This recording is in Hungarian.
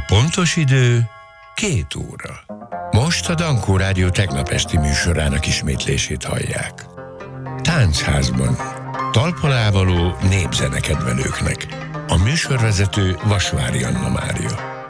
Pontos idő 2 óra. Most a Dankó Rádió tegnap esti műsorának ismétlését hallják. Táncházban. Talpalávaló népzenekedvelőknek. A műsorvezető Vasvári Anna Mária.